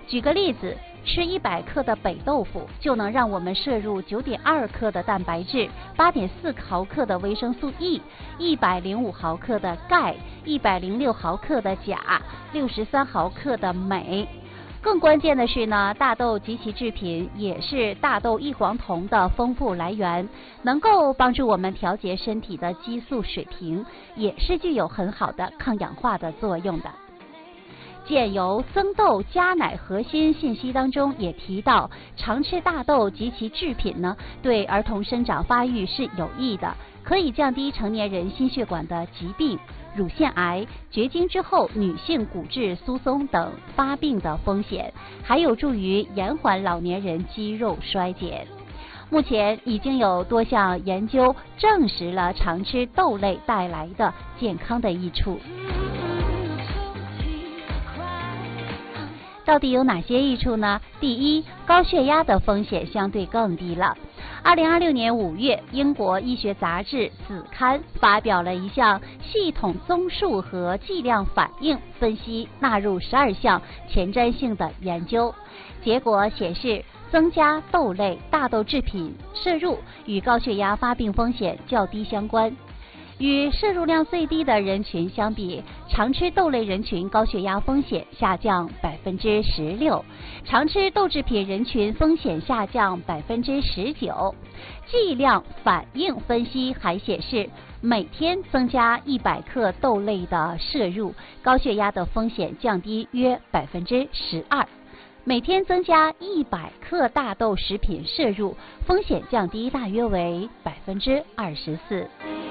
举个例子，吃100克的北豆腐就能让我们摄入9.2克的蛋白质、8.4毫克的维生素 E、105毫克的钙、106毫克的钾、63毫克的镁。更关键的是呢，大豆及其制品也是大豆异黄酮的丰富来源，能够帮助我们调节身体的激素水平，也是具有很好的抗氧化的作用的。减油增豆加奶核心信息当中也提到，常吃大豆及其制品呢，对儿童生长发育是有益的，可以降低成年人心血管的疾病、乳腺癌、绝经之后女性骨质疏松等发病的风险，还有助于延缓老年人肌肉衰减。目前已经有多项研究证实了常吃豆类带来的健康的益处。到底有哪些益处呢？第一，高血压的风险相对更低了。2026年5月，英国医学杂志子刊发表了一项系统综述和剂量反应分析纳入12项前瞻性的研究，结果显示，增加豆类、大豆制品摄入与高血压发病风险较低相关。与摄入量最低的人群相比，常吃豆类人群高血压风险下降16%，常吃豆制品人群风险下降19%。剂量反应分析还显示，每天增加100克豆类的摄入，高血压的风险降低约12%。每天增加100克大豆食品摄入，风险降低大约为24%。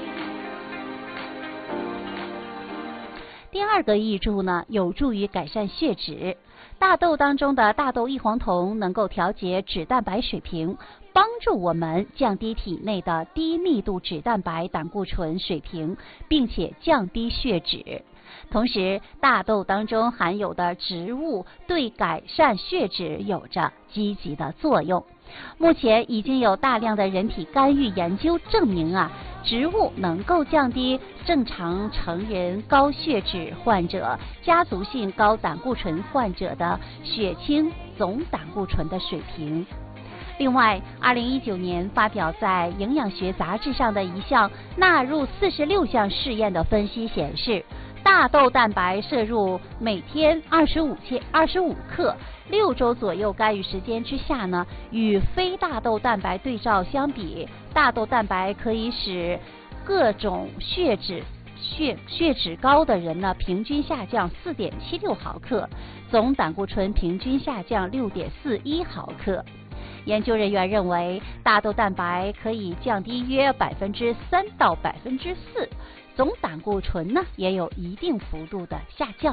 第二个益处呢，有助于改善血脂。大豆当中的大豆异黄酮能够调节脂蛋白水平，帮助我们降低体内的低密度脂蛋白胆固醇水平，并且降低血脂。同时，大豆当中含有的植物对改善血脂有着积极的作用。目前已经有大量的人体干预研究证明植物能够降低正常成人高血脂患者、家族性高胆固醇患者的血清总胆固醇的水平。另外，2019年发表在营养学杂志上的一项纳入46项试验的分析显示，大豆蛋白摄入每天25克，6周左右干预时间之下呢，与非大豆蛋白对照相比，大豆蛋白可以使各种血脂高的人呢，平均下降4.76毫克，总胆固醇平均下降6.41毫克。研究人员认为，大豆蛋白可以降低约3%到4%，总胆固醇呢也有一定幅度的下降。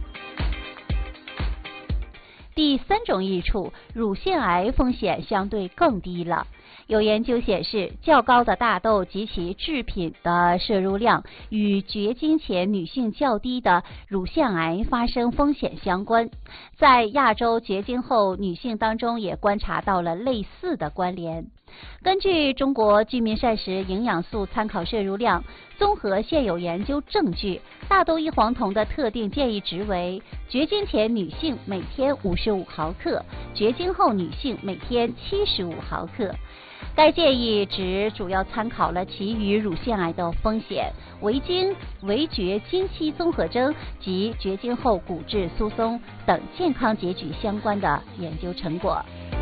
第三种益处，乳腺癌风险相对更低了。有研究显示，较高的大豆及其制品的摄入量与绝经前女性较低的乳腺癌发生风险相关。在亚洲绝经后女性当中也观察到了类似的关联。根据中国居民膳食营养素参考摄入量，综合现有研究证据，大豆异黄酮的特定建议值为绝经前女性每天55毫克，绝经后女性每天75毫克。该建议值主要参考了其与乳腺癌的风险、围绝经期综合征及绝经后骨质疏松等健康结局相关的研究成果。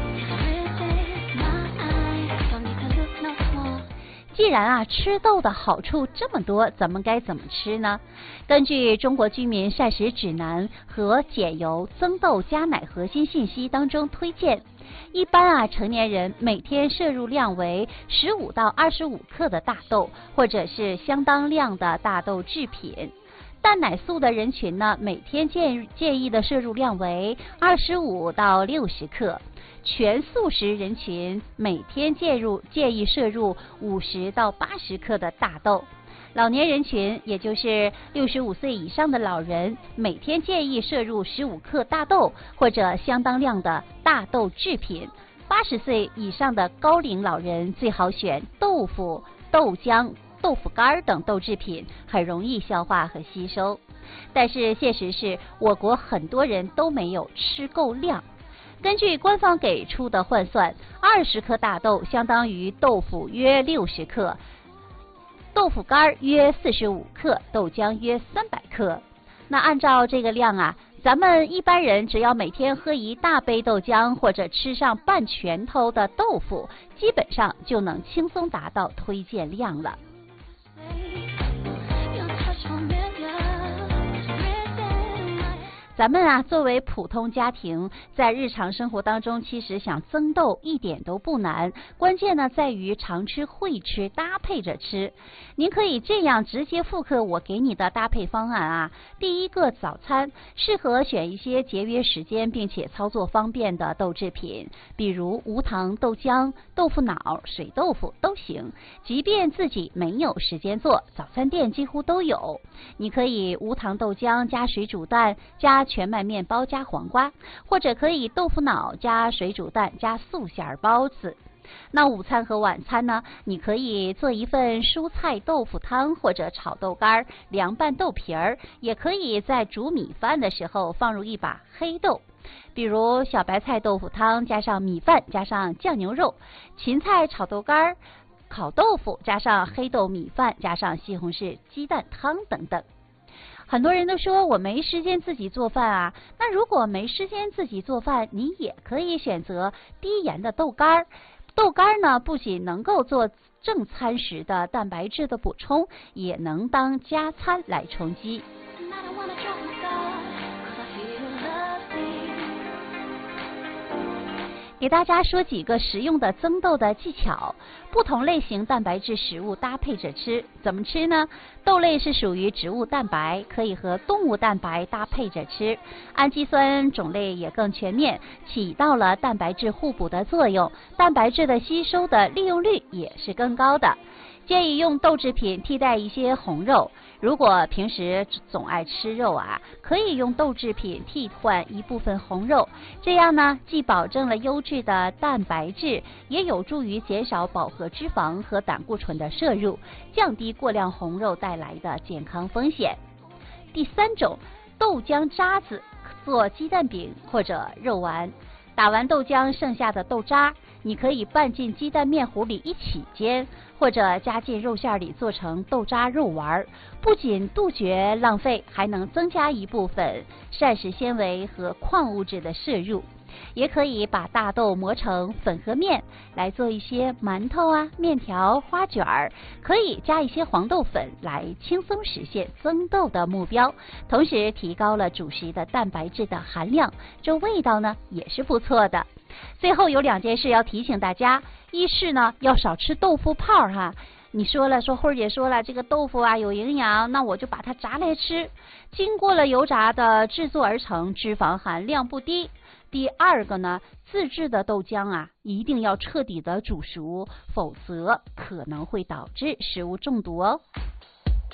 既然吃豆的好处这么多，咱们该怎么吃呢？根据中国居民膳食指南和减油增豆加奶核心信息当中推荐，一般成年人每天摄入量为15到25克的大豆，或者是相当量的大豆制品。蛋奶素的人群呢，每天建议的摄入量为25到60克。全素食人群每天建议摄入50到80克的大豆。老年人群，也就是65岁以上的老人，每天建议摄入15克大豆或者相当量的大豆制品。80岁以上的高龄老人最好选豆腐、豆浆、豆腐干等豆制品，很容易消化和吸收。 但是现实是我国很多人都没有吃够量。根据官方给出的换算，20克大豆相当于豆腐约60克，豆腐干约45克，豆浆约300克。那按照这个量啊，咱们一般人只要每天喝1大杯豆浆，或者吃上半拳头的豆腐，基本上就能轻松达到推荐量了。咱们啊，作为普通家庭，在日常生活当中，其实想增豆一点都不难，关键呢在于常吃会吃，搭配着吃。您可以这样直接复刻我给你的搭配方案啊。第一个早餐适合选一些节约时间并且操作方便的豆制品，比如无糖豆浆、豆腐脑、水豆腐都行。即便自己没有时间做，早餐店几乎都有。你可以无糖豆浆加水煮蛋加全麦面包加黄瓜，或者可以豆腐脑加水煮蛋加素馅包子。那午餐和晚餐呢，你可以做一份蔬菜豆腐汤，或者炒豆干、凉拌豆皮儿，也可以在煮米饭的时候放入一把黑豆，比如小白菜豆腐汤加上米饭加上酱牛肉，芹菜炒豆干、烤豆腐加上黑豆米饭加上西红柿鸡蛋汤等等。很多人都说我没时间自己做饭啊，那如果没时间自己做饭，你也可以选择低盐的豆干。豆干呢，不仅能够做正餐时的蛋白质的补充，也能当加餐来充饥。给大家说几个实用的增豆的技巧，不同类型蛋白质食物搭配着吃。怎么吃呢？豆类是属于植物蛋白，可以和动物蛋白搭配着吃，氨基酸种类也更全面，起到了蛋白质互补的作用，蛋白质的吸收的利用率也是更高的。建议用豆制品替代一些红肉，如果平时总爱吃肉啊，可以用豆制品替换一部分红肉，这样呢，既保证了优质的蛋白质，也有助于减少饱和脂肪和胆固醇的摄入，降低过量红肉带来的健康风险。第三种，豆浆渣子做鸡蛋饼或者肉丸。打完豆浆剩下的豆渣，你可以拌进鸡蛋面糊里一起煎，或者加进肉馅里做成豆渣肉丸，不仅杜绝浪费，还能增加一部分膳食纤维和矿物质的摄入。也可以把大豆磨成粉和面来做一些馒头啊、面条、花卷儿，可以加一些黄豆粉来轻松实现增豆的目标，同时提高了主食的蛋白质的含量，这味道呢也是不错的。最后有2件事要提醒大家，一是呢要少吃豆腐泡哈。你说慧儿姐说了，这个豆腐啊有营养，那我就把它炸来吃，经过了油炸的制作而成，脂肪含量不低。第二个呢，自制的豆浆啊，一定要彻底的煮熟，否则可能会导致食物中毒哦。